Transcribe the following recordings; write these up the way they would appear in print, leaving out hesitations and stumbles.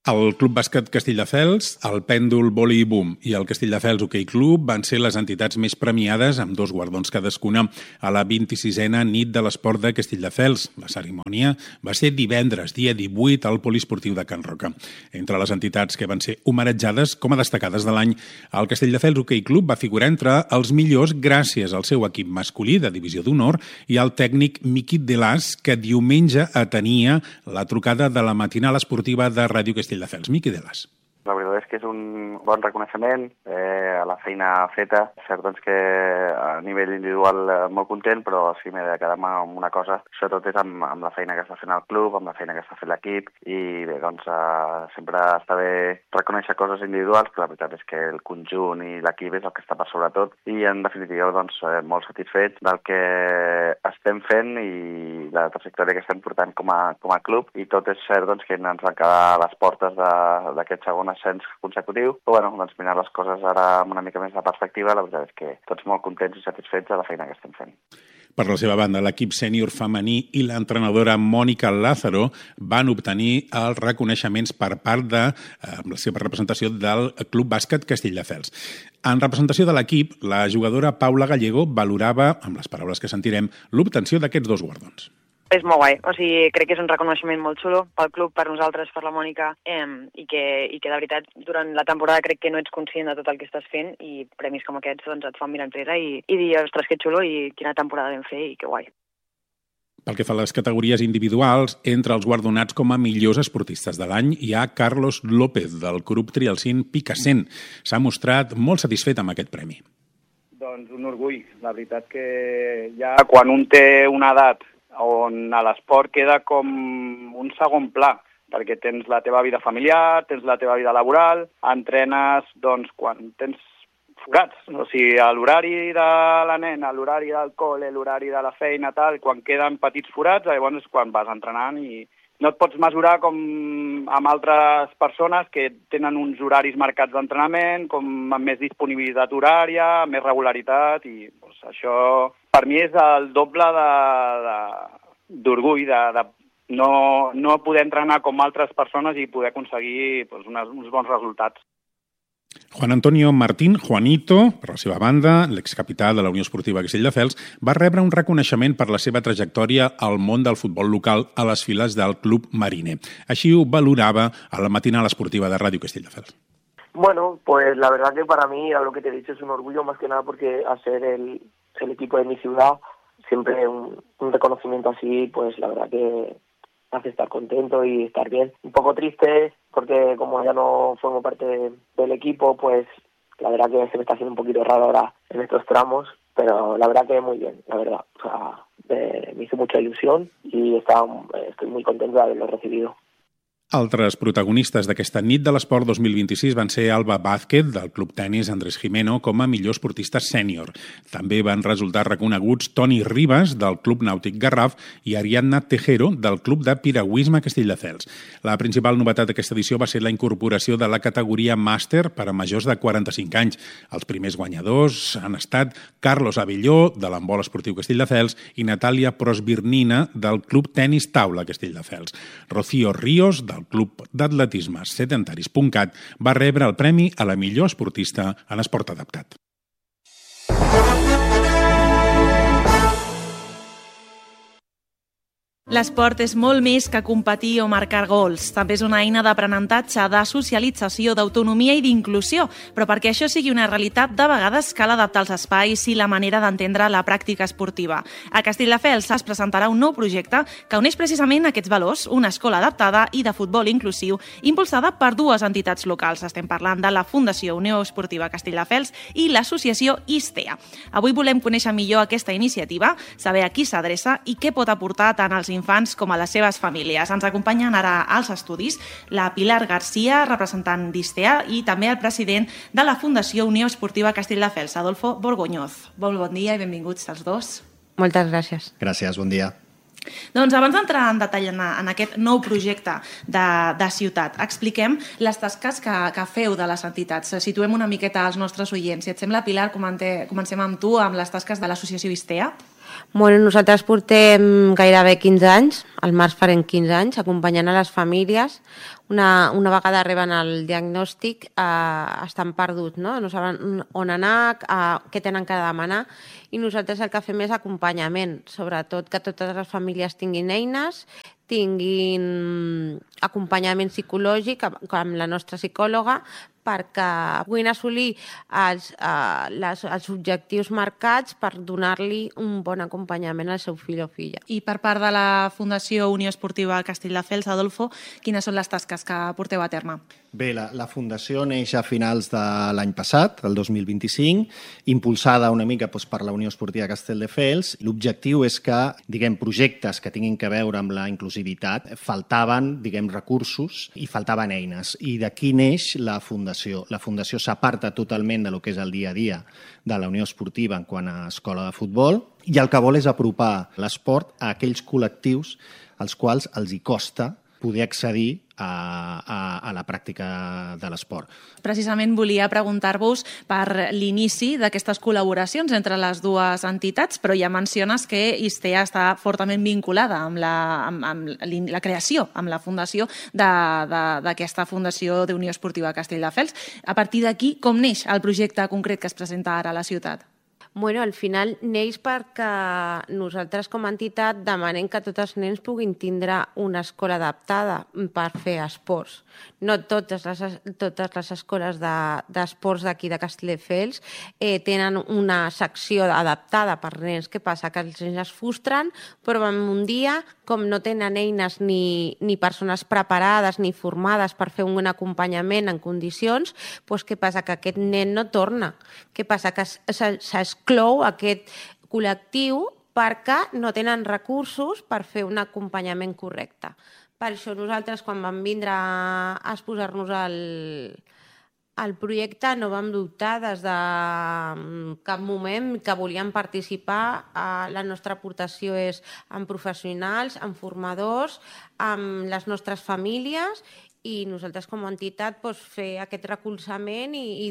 El Club Bàsquet Castelldefels, el Pèndol Voli Boom i el Castelldefels Hoquei Club van ser les entitats més premiades amb 2 guardons cadascuna a la 26a nit de l'esport de Castelldefels. La cerimònia va ser divendres, dia 18, al Poliesportiu de Can Roca. Entre les entitats que van ser homenatjades com a destacades de l'any, el Castelldefels Hoquei Club va figurar entre els millors gràcies al seu equip masculí de divisió d'honor i al tècnic Miqui Delàs, que diumenge atenia la trucada de la matinal esportiva de Ràdio Castelldefels. Miqui Delàs. La veritat és que és un bon reconeixement a la feina feta. És cert doncs, que a nivell individual molt content, però sí m'he de quedar amb una cosa. Sobretot és amb la feina que està fent el club, amb la feina que està fent l'equip, i bé, doncs sempre està bé reconèixer coses individuals, però la veritat és que el conjunt i l'equip és el que està per sobretot, i en definitiva doncs, molt satisfets del que estem fent i la trajectòria que estem portant com a club, i tot és cert doncs, que ens van quedar a les portes d'aquest segon ascens consecutiu, però bueno, doncs mirar les coses ara amb una mica més de perspectiva, la veritat és que tots molt contents i satisfets de la feina que estem fent. Per la seva banda, l'equip sènior femení i l'entrenadora Mònica Lázaro van obtenir els reconeixements per part de la seva representació del Club Bàsquet Castelldefels. En representació de l'equip, la jugadora Paula Gallego valorava, amb les paraules que sentirem, l'obtenció d'aquests 2 guardons. És molt guai, o sigui, crec que és un reconeixement molt xulo pel club, per nosaltres, per la Mònica, i que de veritat durant la temporada crec que no ets conscient de tot el que estàs fent, i premis com aquests doncs, et fan mirar enrere i dir, ostres, que xulo i quina temporada vam fer i que guai. Pel que fa a les categories individuals, entre els guardonats com a millors esportistes de l'any hi ha Carlos López, del grup Trialcín Picassent. S'ha mostrat molt satisfet amb aquest premi. Doncs un orgull. La veritat que ja quan un té una edat on a l'esport queda com un segon pla, perquè tens la teva vida familiar, tens la teva vida laboral, entrenes doncs, quan tens forats, o sigui, a l'horari de la nena, a l'horari del col·le, l'horari de la feina, tal, quan queden petits forats, llavors és quan vas entrenant i no et pots mesurar com amb altres persones que tenen uns horaris marcats d'entrenament, com amb més disponibilitat horària, més regularitat, i doncs, això per mi és el doble d'orgull de no poder entrenar com altres persones i poder aconseguir doncs, uns bons resultats. Juan Antonio Martín, Juanito, per la seva banda, l'excapità de la Unió Esportiva Castelldefels, va rebre un reconeixement per la seva trajectòria al món del futbol local a les files del Club Marine. Així ho valorava a la matinal esportiva de Ràdio Castelldefels. Bueno, pues la verdad que para mí, a lo que te he dicho, es un orgullo más que nada porque al ser el equipo de mi ciudad, siempre un reconocimiento así, pues la verdad que hace estar contento y estar bien. Un poco triste porque como ya no formo parte del equipo, pues la verdad que se me está haciendo un poquito raro ahora en estos tramos, pero la verdad que muy bien, la verdad. O sea, me hizo mucha ilusión y estoy muy contento de haberlo recibido. Altres protagonistes d'aquesta nit de l'esport 2026 van ser Alba Vázquez, del Club Tenis Andrés Jimeno, com a millor esportista sènior. També van resultar reconeguts Toni Ribas, del Club Nàutic Garraf, i Ariadna Tejero, del Club de Piragüisme Castelldefels. La principal novetat d'aquesta edició va ser la incorporació de la categoria màster per a majors de 45 anys. Els primers guanyadors han estat Carlos Avelló, de l'handbol esportiu Castelldefels, i Natàlia Prosvirnina, del Club Tenis Taula Castelldefels. Rocío Ríos, del Club d'Atletisme Sedentaris.cat, va rebre el premi a la millor esportista en esport adaptat. L'esport és molt més que competir o marcar gols. També és una eina d'aprenentatge, de socialització, d'autonomia i d'inclusió. Però perquè això sigui una realitat, de vegades cal adaptar els espais i la manera d'entendre la pràctica esportiva. A Castelldefels es presentarà un nou projecte que uneix precisament aquests valors, una escola adaptada i de futbol inclusiu, impulsada per 2 entitats locals. Estem parlant de la Fundació Unió Esportiva Castelldefels i l'associació ISTEA. Avui volem conèixer millor aquesta iniciativa, saber a qui s'adreça i què pot aportar tant als infants com a les seves famílies. Ens acompanyen ara als estudis la Pilar García, representant d'ISTEA, i també el president de la Fundació Unió Esportiva Castelldefels, Adolfo Borgoñoz. Bon dia i benvinguts els 2. Moltes gràcies. Gràcies, bon dia. Doncs abans d'entrar en detall en aquest nou projecte de ciutat, expliquem les tasques que feu de les entitats. Situem una miqueta als nostres oients. Si et sembla, Pilar, comencem amb tu, amb les tasques de l'associació ISTEA. Bueno, nosaltres portem gairebé 15 anys, al març farem 15 anys, acompanyant a les famílies. Una vegada reben el diagnòstic, estan perduts, no saben on anar, què tenen que demanar, i nosaltres el que fem és acompanyament, sobretot que totes les famílies tinguin eines, tinguin acompanyament psicològic amb la nostra psicòloga, perquè puguin assolir els objectius marcats per donar-li un bon acompanyament al seu fill o filla. I per part de la Fundació Unió Esportiva Castelldefels, Adolfo, quines són les tasques que porteu a terme? Bé, la Fundació neix a finals de l'any passat, el 2025, impulsada una mica per la Unió Esportiva Castelldefels. L'objectiu és que, projectes que tinguin que veure amb la inclusivitat, faltaven, recursos i faltaven eines. I d'aquí neix la Fundació. La Fundació s'aparta totalment del que és el dia a dia de la Unió Esportiva en quant a escola de futbol, i el que vol és apropar l'esport a aquells col·lectius als quals els hi costa poder accedir a la pràctica de l'esport. Precisament volia preguntar-vos per l'inici d'aquestes col·laboracions entre les dues entitats, però ja menciones que ISTEA està fortament vinculada amb la creació, amb la fundació d'aquesta Fundació d'Unió Esportiva Castelldefels. A partir d'aquí, com neix el projecte concret que es presenta ara a la ciutat? Bueno, al final neix perquè nosaltres com a entitat demanem que tots els nens puguin tindre una escola adaptada per fer esports. No totes les escoles d'esports d'aquí de Castelldefels tenen una secció adaptada per nens. Què passa? Que els nens es frustren, però en un dia, com no tenen eines ni persones preparades ni formades per fer un acompanyament en condicions, doncs què passa? Que aquest nen no torna. Què passa? Que s'exclou aquest col·lectiu perquè no tenen recursos per fer un acompanyament correcte. Per això nosaltres, quan vam vindre a exposar-nos al projecte, no vam dubtar des de cap moment que volíem participar. La nostra aportació és amb professionals, amb formadors, amb les nostres famílies, i nosaltres com a entitat fer aquest recolzament i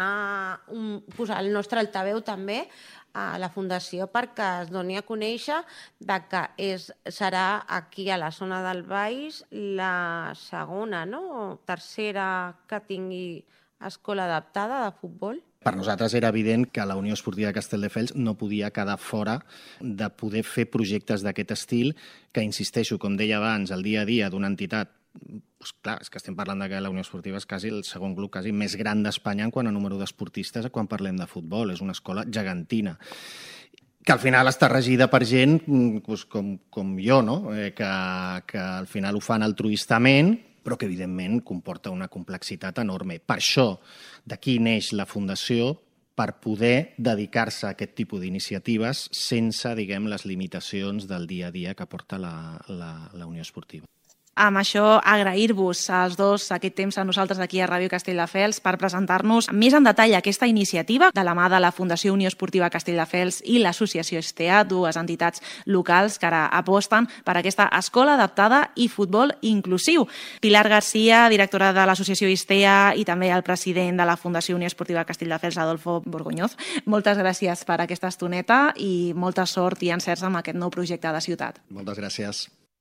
posar el nostre altaveu també a la Fundació perquè es doni a conèixer que serà aquí a la zona del Baix la segona o tercera que tingui escola adaptada de futbol. Per nosaltres era evident que la Unió Esportiva de Castelldefels no podia quedar fora de poder fer projectes d'aquest estil que, insisteixo, com deia abans, el dia a dia d'una entitat. Clar, és que estem parlant que la Unió Esportiva és quasi el segon club quasi més gran d'Espanya en quant a número d'esportistes quan parlem de futbol. És una escola gegantina que al final està regida per gent com jo, que al final ho fan altruistament, però que evidentment comporta una complexitat enorme. Per això d'aquí neix la Fundació, per poder dedicar-se a aquest tipus d'iniciatives sense, les limitacions del dia a dia que porta la Unió Esportiva. Amb això, agrair-vos als dos aquest temps a nosaltres aquí a Ràdio Castelldefels per presentar-nos més en detall aquesta iniciativa de la mà de la Fundació Unió Esportiva Castelldefels i l'Associació ISTEA, dues entitats locals que ara aposten per aquesta escola adaptada i futbol inclusiu. Pilar García, directora de l'Associació ISTEA, i també el president de la Fundació Unió Esportiva Castelldefels, Adolfo Borgoñoz. Moltes gràcies per aquesta estoneta i molta sort i encerts amb aquest nou projecte de ciutat. Moltes gràcies.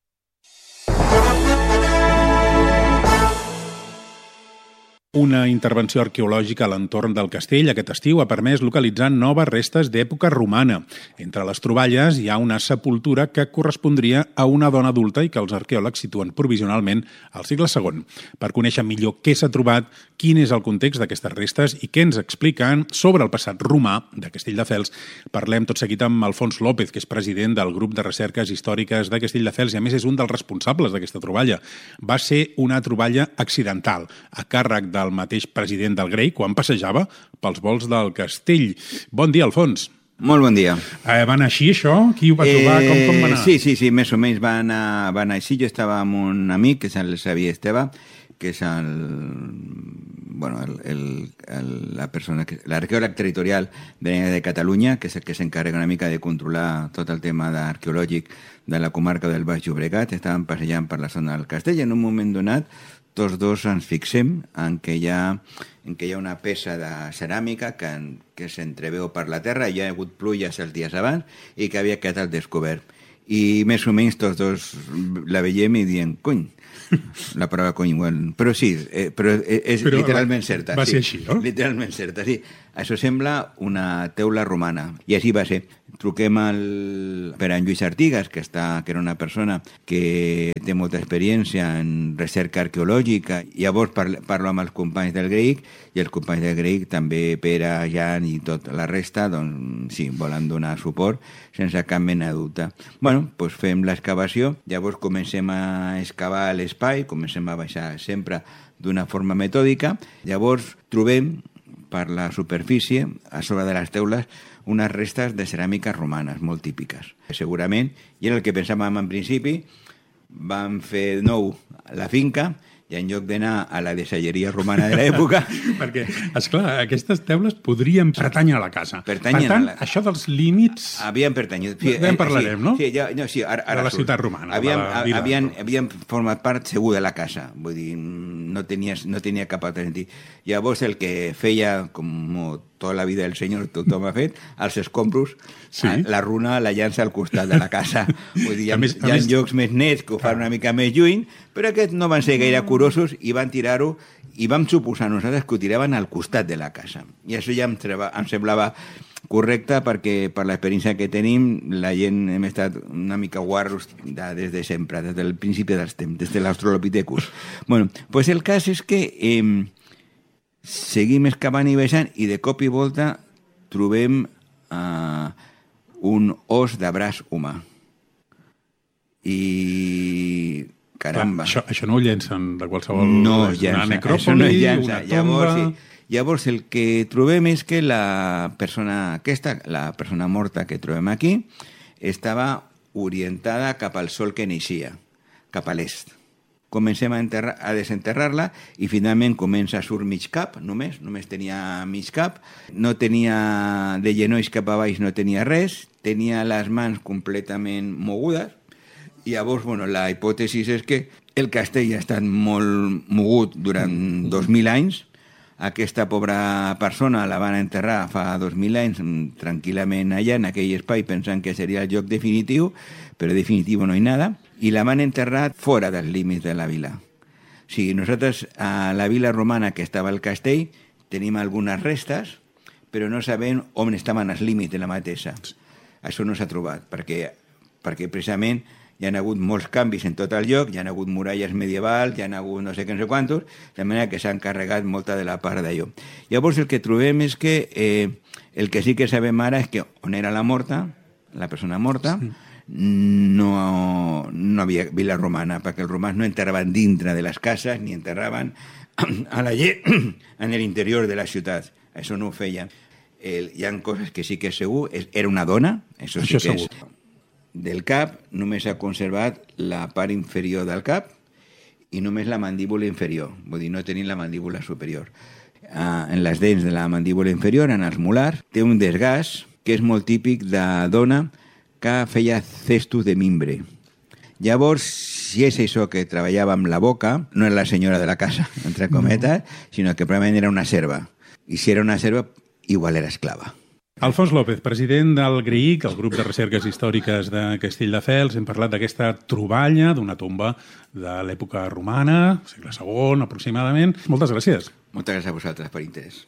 Una intervenció arqueològica a l'entorn del castell aquest estiu ha permès localitzar noves restes d'època romana. Entre les troballes hi ha una sepultura que correspondria a una dona adulta i que els arqueòlegs situen provisionalment al segle II. Per conèixer millor què s'ha trobat, quin és el context d'aquestes restes i què ens expliquen sobre el passat romà de Castelldefels, parlem tot seguit amb Alfons López, que és president del grup de recerques històriques de Castelldefels i a més és un dels responsables d'aquesta troballa. Va ser una troballa accidental, a càrrec del mateix president del Grey quan passejava pels volts del castell. Bon dia, Alfons. Molt bon dia. Va anar així, això? Qui ho va trobar? Com va anar? Sí, més o menys va anar així. Jo estava amb un amic, que és el Xavier Esteve, que és l'arqueòleg territorial de Catalunya, que és el que s'encarrega una mica de controlar tot el tema arqueològic de la comarca del Baix Llobregat. Estàvem passejant per la zona del castell i en un moment donat tots dos ens fixem en que hi ha una peça de ceràmica que s'entreveu per la terra, hi ha hagut pluges els dies abans i que havia quedat al descobert. I més o menys tots dos la veiem i diem, cony, la paraula cony igual. Però sí, però és literalment certa. Va ser així, no? Literalment certa, sí. Això sembla una teula romana. I així va ser. Truquem per en Lluís Artigas, que era una persona que té molta experiència en recerca arqueològica. Llavors parlo amb els companys del GREIC, i els companys del GREIC, també Pere, Jan i tota la resta, doncs sí, volen donar suport sense cap mena de dubte. Bueno, doncs fem l'excavació, llavors comencem a excavar l'espai, comencem a baixar sempre d'una forma metòdica, llavors trobem per la superfície, a sobre de les teules, unes restes de ceràmiques romanes molt típiques. Segurament, i era el que pensàvem en principi, vam fer nou la finca, i en lloc d'anar a la deixalleria romana de l'època... Perquè, esclar, aquestes teules podrien pertànyer a la casa. Per tant, això dels límits... Havien pertanyut... En parlarem, no? Sí, ara de la ciutat romana. Havien format part segur de la casa. Vull dir, no tenia cap altre sentit. Llavors, el que feia, com tota la vida del senyor tothom ha fet, els escombros, la runa la llança al costat de la casa. Vull dir, hi ha llocs més nets que ho fan una mica més lluny, però aquests no van ser gaire curosos i van tirar-ho, i vam suposar nosaltres que ho tiraven al costat de la casa. I això ja em semblava correcte, perquè per l'experiència que tenim, la gent hem estat una mica guarros des de sempre, des del principi dels temps, des de l'Australopithecus. Bueno, pues el cas és que seguim excavant i baixant, i de cop i volta trobem un os de braç humà. I... caramba. Això no ho llencen de qualsevol... No llença, una necròpoli, una tomba... Llavors el que trobem és que la persona morta que trobem aquí, estava orientada cap al sol que naixia, cap a l'est. Comencem a desenterrar-la i finalment comença a surt mig cap, només tenia mig cap, no tenia de genolls cap a baix, no tenia res, tenia les mans completament mogudes, i llavors, la hipòtesi és que el castell ha estat molt mogut durant 2.000 anys. Aquesta pobra persona la van enterrar fa 2.000 anys tranquil·lament allà, en aquell espai, pensant que seria el lloc definitiu, però definitiu no hi nada, i la van enterrar fora dels límits de la vila. O sigui, nosaltres a la vila romana que estava al castell tenim algunes restes, però no sabem on estaven els límits de la mateixa. Això no s'ha trobat, perquè precisament hi ha hagut molts canvis en tot el lloc, hi ha hagut muralles medievals, hi ha hagut no sé què, no sé quantos, de manera que s'han carregat molta de la part d'allò. Llavors el que trobem és que el que sí que sabem ara és que on era la persona morta, no havia vila romana, perquè els romans no enterraven dintre de les cases ni enterraven en l'interior de la ciutat. Això no ho feien. Hi ha coses que sí que és segur. Era una dona, això sí que és... Del cap només s'ha conservat la part inferior del cap i només la mandíbula inferior, vull dir, no tenim la mandíbula superior. En les dents de la mandíbula inferior, en els molars, té un desgast que és molt típic de dona que feia cestos de mimbre. Llavors, si és això que treballava amb la boca, no era la senyora de la casa, entre cometes, sinó que probablement era una serva. I si era una serva, igual era esclava. Alfons López, president del GREIC, el grup de recerques històriques de Castelldefels. Hem parlat d'aquesta troballa d'una tomba de l'època romana, segle II aproximadament. Moltes gràcies. Moltes gràcies a vosaltres per interès.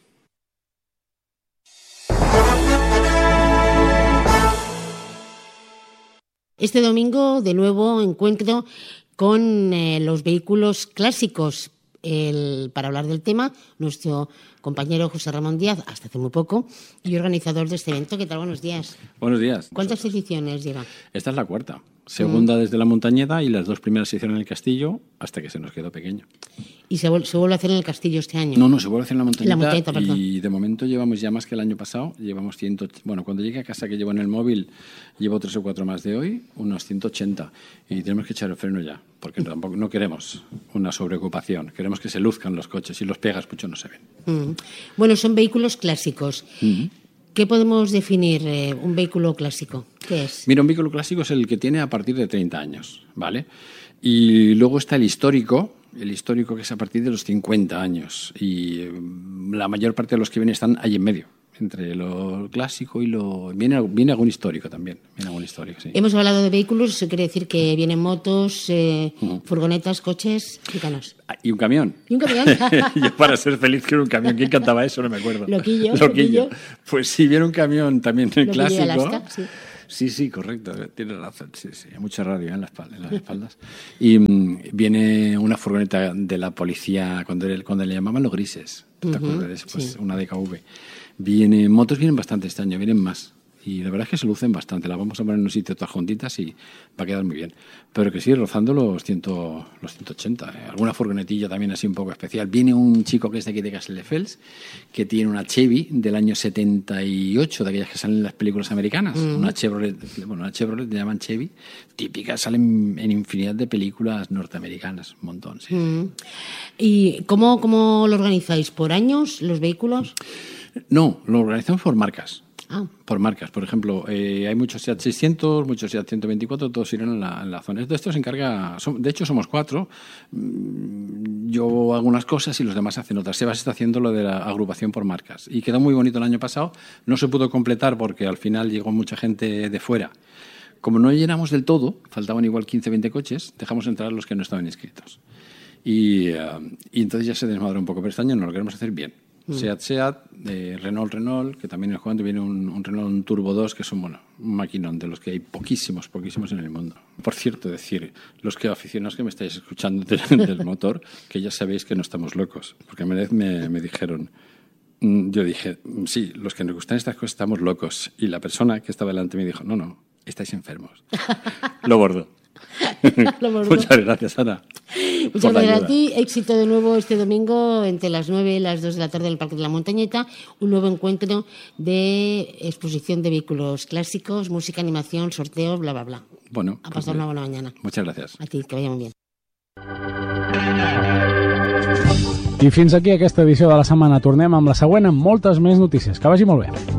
Este domingo, de nuevo, encuentro con los vehículos clásicos. Para hablar del tema, nuestro compañero José Ramón Díaz, hasta hace muy poco, y organizador de este evento. ¿Qué tal? Buenos días. Buenos días. ¿Cuántas ediciones lleva? Esta es la cuarta. Segunda desde la Montañeda y las dos primeras se hicieron en el Castillo hasta que se nos quedó pequeño. ¿Y se vuelve a hacer en el Castillo este año? No, se vuelve a hacer en la Montañeta. Perdón. Y de momento llevamos ya más que el año pasado. Llevamos 100... Bueno, cuando llegue a casa que llevo en el móvil, llevo 3 o 4 más de hoy, unos 180. Y tenemos que echar el freno ya, porque tampoco no queremos una sobreocupación. Queremos que se luzcan los coches. Si los pegas mucho no se ven. Bueno, son vehículos clásicos. ¿Qué podemos definir un vehículo clásico? ¿Qué es? Mira, un vehículo clásico es el que tiene a partir de 30 años, ¿vale? Y luego está el histórico, El histórico, que es a partir de los 50 años. Y la mayor parte de los que vienen están ahí en medio, entre lo clásico y lo... Viene algún histórico también. Sí. Hemos hablado de vehículos, eso quiere decir que vienen motos, furgonetas, coches, explícanos. Y un camión. ¿Y un camión? Yo para ser feliz quiero un camión. ¿Quién cantaba eso? No me acuerdo. Loquillo. Pues sí, viene un camión también Loquillo clásico. De Alaska, sí. Sí, correcto. Tiene razón. Sí. Hay mucha radio en las espaldas. Y viene una furgoneta de la policía cuando le llamaban los grises. ¿Te acuerdas? Pues sí. Una DKV. Motos vienen bastante este año, vienen más. Y la verdad es que se lucen bastante. Las vamos a poner en un sitio todas juntitas y va a quedar muy bien. Pero que sigue rozando los 180. Alguna furgonetilla también así un poco especial. Viene un chico que es de aquí de Castelldefels, que tiene una Chevy del año 78, de aquellas que salen en las películas americanas. Una Chevrolet le llaman Chevy, típica, salen en infinidad de películas norteamericanas, un montón. Sí. ¿Y cómo lo organizáis? ¿Por años los vehículos? No, lo organizamos por marcas. Por marcas, por ejemplo, hay muchos SEAT 600, muchos SEAT 124, todos irán en la zona. De esto se encarga, de hecho somos 4, yo hago unas cosas y los demás hacen otras. Sebas está haciendo lo de la agrupación por marcas y quedó muy bonito el año pasado, no se pudo completar porque al final llegó mucha gente de fuera. Como no llenamos del todo, faltaban igual 15-20 coches, dejamos entrar los que no estaban inscritos. Y entonces ya se desmadró un poco, pero este año no lo queremos hacer bien. SEAT, Renault, que también en el juego viene un Renault un Turbo 2, que son, un maquinón, de los que hay poquísimos en el mundo. Por cierto, los aficionados que me estáis escuchando del motor, que ya sabéis que no estamos locos, porque una vez me dijeron, yo dije, sí, los que nos gustan estas cosas estamos locos, y la persona que estaba delante me dijo, no, estáis enfermos. Lo bordo. Muchas gracias, Ana. Muchas gracias a ti. Éxito de nuevo este domingo entre las 9 y las 2 de la tarde en el Parque de la Montañeta. Un nuevo encuentro de exposición de vehículos clásicos, música, animación, sorteos, bla, bla, bla. Bueno, a pasar una buena mañana. Muchas gracias. A ti, que vaya muy bien. I fins aquí aquesta edició de la setmana. Tornem amb la següent amb moltes més notícies. Que vagi molt bé.